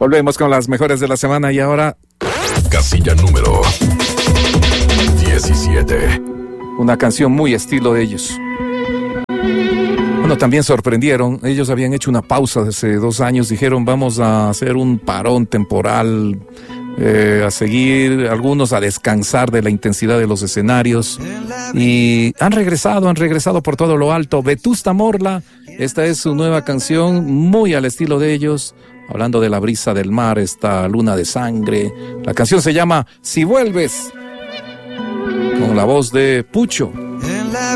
Volvemos con las mejores de la semana y ahora... Casilla número 17. Una canción muy estilo de ellos. Bueno, también sorprendieron. Ellos habían hecho una pausa hace 2 años. Dijeron, vamos a hacer un parón temporal, a seguir, algunos a descansar de la intensidad de los escenarios. Y han regresado por todo lo alto. Vetusta Morla, esta es su nueva canción, muy al estilo de ellos. Hablando de la brisa del mar, esta luna de sangre. La canción se llama Si Vuelves, con la voz de Pucho.